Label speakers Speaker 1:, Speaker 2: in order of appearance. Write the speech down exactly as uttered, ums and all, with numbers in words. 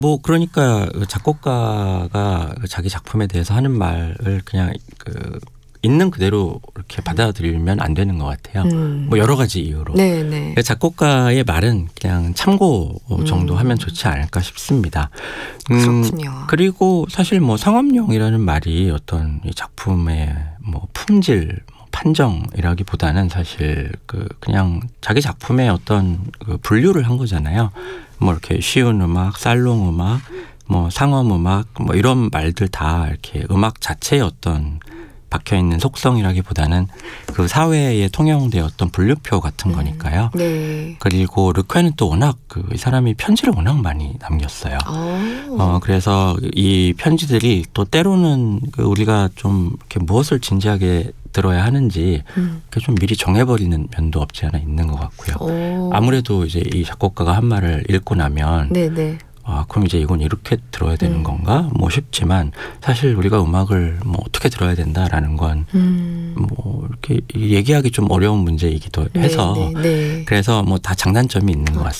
Speaker 1: 뭐 그러니까 작곡가가 자기 작품에 대해서 하는 말을 그냥 그 있는 그대로 이렇게 받아들이면 안 되는 것 같아요.
Speaker 2: 음.
Speaker 1: 뭐 여러 가지 이유로.
Speaker 2: 네네.
Speaker 1: 작곡가의 말은 그냥 참고 정도
Speaker 2: 음.
Speaker 1: 하면 좋지 않을까 싶습니다.
Speaker 2: 음, 그렇군요.
Speaker 1: 그리고 사실 뭐 상업용이라는 말이 어떤 이 작품의 뭐 품질, 판정이라기보다는 사실 그 그냥 자기 작품의 어떤 그 분류를 한 거잖아요. 뭐 이렇게 쉬운 음악, 살롱 음악, 뭐 상업 음악, 뭐 이런 말들 다 이렇게 음악 자체의 어떤 박혀 있는 속성이라기보다는 그 사회에 통용되었던 분류표 같은 거니까요.
Speaker 2: 음, 네.
Speaker 1: 그리고 르퀘는 또 워낙 그 사람이 편지를 워낙 많이 남겼어요. 어, 그래서 이 편지들이 또 때로는 그 우리가 좀 이렇게 무엇을 진지하게 들어야 하는지
Speaker 2: 음.
Speaker 1: 좀 미리 정해버리는 면도 없지 않아 있는 것 같고요.
Speaker 2: 오.
Speaker 1: 아무래도 이제 이 작곡가가 한 말을 읽고 나면
Speaker 2: 네네.
Speaker 1: 아, 그럼 이제 이건 이렇게 들어야 되는
Speaker 2: 음.
Speaker 1: 건가? 뭐 싶지만 사실 우리가 음악을 뭐 어떻게 들어야 된다라는 건
Speaker 2: 음.
Speaker 1: 뭐 이렇게 얘기하기 좀 어려운 문제이기도 해서
Speaker 2: 네, 네, 네.
Speaker 1: 그래서 뭐 다 장단점이 있는 것 같습니다.